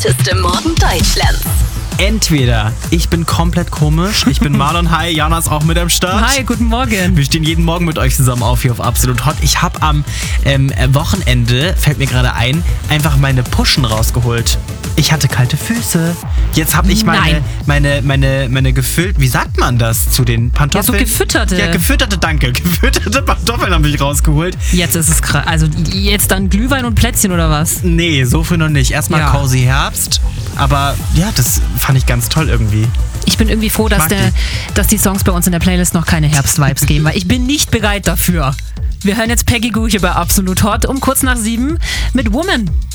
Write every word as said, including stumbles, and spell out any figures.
Hotteste Morgen Deutschlands. Entweder ich bin komplett komisch, ich bin Marlon, hi, Jana ist auch mit am Start. Hi, guten Morgen. Wir stehen jeden Morgen mit euch zusammen auf hier auf Absolut Hot. Ich habe am ähm, Wochenende, fällt mir gerade ein, einfach meine Puschen rausgeholt. Ich hatte kalte Füße. Jetzt habe ich meine, Nein. meine, meine, meine gefüllt, wie sagt man das zu den Pantoffeln? Ja, so gefütterte. Ja, gefütterte, danke. Gefütterte Pantoffeln habe ich rausgeholt. Jetzt ist es krass. Also jetzt dann Glühwein und Plätzchen oder was? Nee, so früh noch nicht. Erstmal Ja. cozy Herbst. Aber ja, das fand ich ganz toll irgendwie. Ich bin irgendwie froh, dass, mag der, dass die Songs bei uns in der Playlist noch keine Herbst-Vibes geben, weil ich bin nicht bereit dafür. Wir hören jetzt Peggy Goo hier bei Absolut Hot um kurz nach sieben mit Woman.